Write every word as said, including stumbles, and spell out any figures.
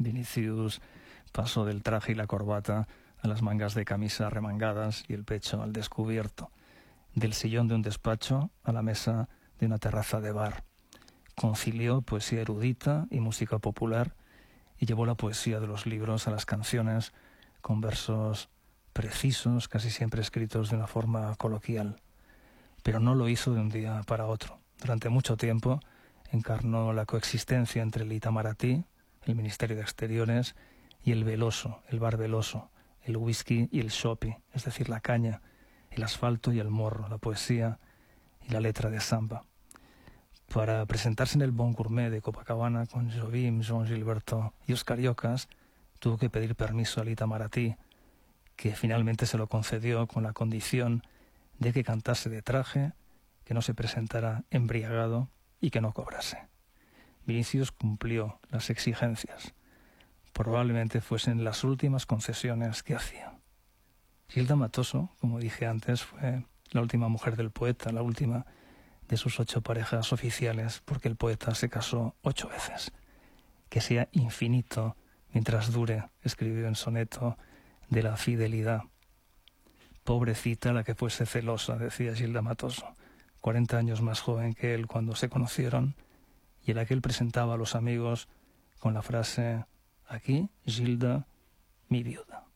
Vinicius pasó del traje y la corbata a las mangas de camisa remangadas y el pecho al descubierto, del sillón de un despacho a la mesa de una terraza de bar. Concilió poesía erudita y música popular y llevó la poesía de los libros a las canciones con versos precisos, casi siempre escritos de una forma coloquial. Pero no lo hizo de un día para otro. Durante mucho tiempo encarnó la coexistencia entre el Itamaraty, el Ministerio de Exteriores, y el veloso, el bar veloso, el whisky y el shopping, es decir, la caña, el asfalto y el morro, la poesía y la letra de samba. Para presentarse en el Bon Gourmet de Copacabana con Jobim, Joan Gilberto y Os Cariocas, tuvo que pedir permiso al Itamaraty, que finalmente se lo concedió con la condición de que cantase de traje, que no se presentara embriagado y que no cobrase. Vinicius cumplió las exigencias. Probablemente fuesen las últimas concesiones que hacía. Gilda Matoso, como dije antes, fue la última mujer del poeta, la última de sus ocho parejas oficiales, porque el poeta se casó ocho veces. Que sea infinito mientras dure, escribió en soneto, de la fidelidad. Pobrecita la que fuese celosa, decía Gilda Matoso, cuarenta años más joven que él cuando se conocieron, y en la que él presentaba a los amigos con la frase: aquí, Gilda, mi viuda.